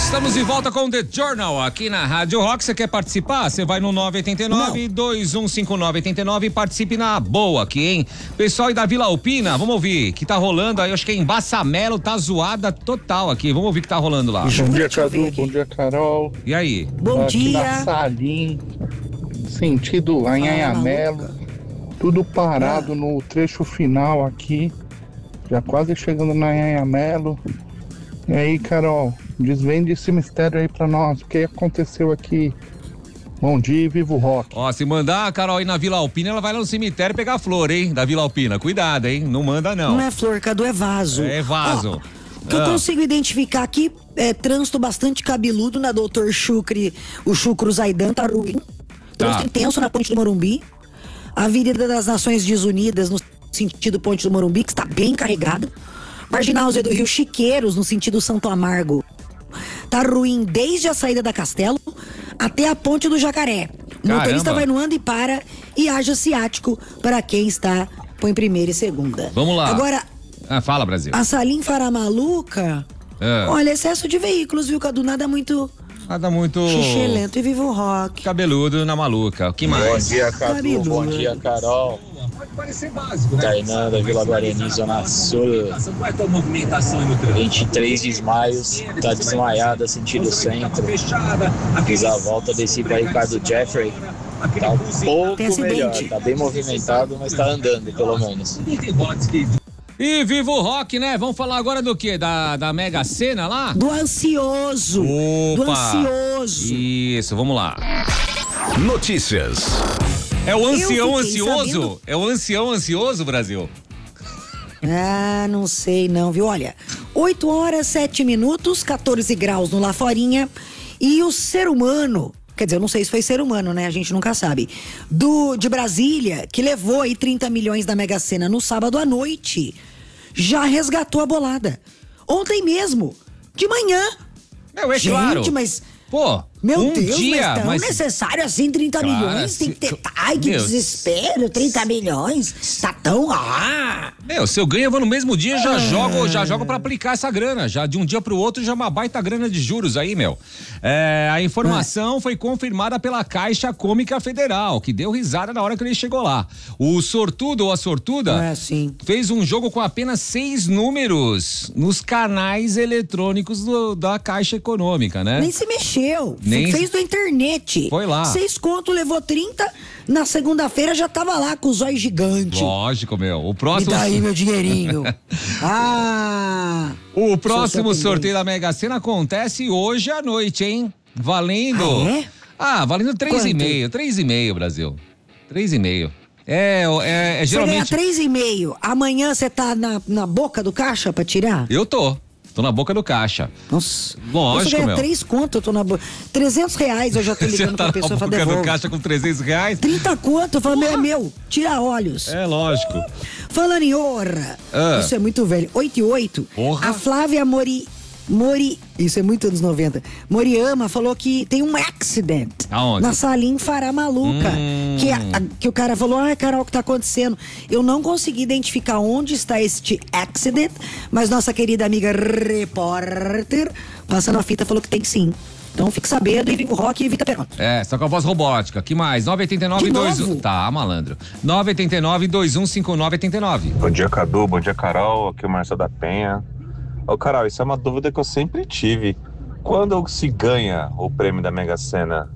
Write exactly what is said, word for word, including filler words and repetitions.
Estamos de volta com o The Journal aqui na Rádio Rock. Você quer participar? Você vai no nove oito nove, dois um cinco nove oito nove e participe na boa aqui, hein? Pessoal aí da Vila Alpina, vamos ouvir que tá rolando aí, acho que é em Bassamelo, tá zoada total aqui. Vamos ouvir o que tá rolando lá. Bom dia, Cadu, bom dia, Carol. E aí? Bom aqui dia. na Salim, sentido Anhanhamelo, tudo parado ah. no trecho final aqui, já quase chegando na Anhanhamelo. E aí, Carol, desvende esse mistério aí pra nós, o que aconteceu aqui? Bom dia e viva o rock. Ó, se mandar a Carol aí na Vila Alpina, ela vai lá no cemitério pegar flor, hein, da Vila Alpina. Cuidado, hein, não manda não. Não é flor, Cadu, é vaso. É vaso. Ó, o que ah. eu consigo identificar aqui é trânsito bastante cabeludo na doutor Chucre, o Chucro Zaidan tá ruim. Trânsito tá. intenso na Ponte do Morumbi. A Avenida das Nações Desunidas, no sentido Ponte do Morumbi, que está bem carregada. Marginal Zé do Rio Chiqueiros, no sentido Santo Amargo, tá ruim desde a saída da Castelo até a Ponte do Jacaré. O motorista vai no anda e para e haja ciático para quem está põe primeira e segunda. Vamos lá. Agora, ah, fala, Brasil. A Salim Faramaluca, é. olha, excesso de veículos, viu, Cadu? Nada muito... Nada muito... Xixi lento e viva o rock. Cabeludo na maluca. O que mais? Bom dia, Cadu. Cabeludo. Bom dia, Carol. Pode parecer básico, né? Tainan da Vila Guarani, Zona Sul. vinte e três de maio, tá desmaiada, sentido centro. Fiz a volta, desci pra Ricardo Jeffrey. Tá um pouco melhor, tá bem movimentado, mas tá andando, pelo menos. E viva o rock, né? Vamos falar agora do quê? Da, da Mega Sena lá? Do ansioso. Opa. Do ansioso. Isso, vamos lá. Notícias. É o ancião ansioso? Sabendo... É o ancião ansioso, Brasil? Ah, não sei não, viu? Olha, oito horas, sete minutos, quatorze graus no Laforinha. E o ser humano... Quer dizer, eu não sei se foi ser humano, né? A gente nunca sabe. Do, de Brasília, que levou aí trinta milhões da Mega Sena no sábado à noite, já resgatou a bolada. Ontem mesmo, de manhã. Meu, é gente, claro. mas... Pô, meu um Deus, dia, mas tão mas... necessário assim trinta Cara, milhões? se... Tem que ter... Ai, que meu, desespero, trinta milhões. Tá tão... Ah! Meu, se eu ganho, eu vou no mesmo dia, já ah. jogo, já jogo pra aplicar essa grana. Já de um dia pro outro, já uma baita grana de juros aí, meu. É, a informação ah. foi confirmada pela Caixa Econômica Federal, que deu risada na hora que ele chegou lá. O sortudo ou a sortuda é assim. fez um jogo com apenas seis números nos canais eletrônicos do, da Caixa Econômica, né? Nem se mexeu. Nem fez da internet. Foi lá. Seis conto, levou trinta. Na segunda-feira já tava lá com os olhos gigantes. Lógico, meu. O próximo... Me dá aí meu dinheirinho. ah! O próximo sorteio da Mega Sena acontece hoje à noite, hein? Valendo... Ah, é? Ah, valendo três e meio. Três e meio, Brasil. Três e meio. É, é, é geralmente... Você ganha três e meio. Amanhã você tá na, na boca do caixa pra tirar? Eu tô. Tô na boca do caixa. Nossa. Lógico, você ganha meu. três conto, eu tô na boca. trezentos reais eu já tô ligando tá pra pessoa e falo, devolve. Você tá na boca do caixa com trezentos reais? trinta conto, eu falo, meu, é meu. Tira olhos. É, lógico. Falando em honra, ah. isso é muito velho. oito e oito, Porra. A Flávia Mori... Mori... Isso é muito anos noventa. Moriama falou que tem um accident. Aonde? Na Salim Faramaluca. Hum. Que, a, a, que o cara falou, ah, Carol, o que tá acontecendo? Eu não consegui identificar onde está este accident, mas nossa querida amiga repórter, passando a fita, falou que tem sim. Então fique sabendo, e o rock evita pergunta. É, só com a voz robótica. Que mais? nove oito nove dois um. Tá, malandro. nove oito nove dois um cinco nove oito nove. Bom dia, Cadu. Bom dia, Carol. Aqui é o Marcelo da Penha. Ô, Carol, isso é uma dúvida que eu sempre tive. Quando se ganha o prêmio da Mega Sena,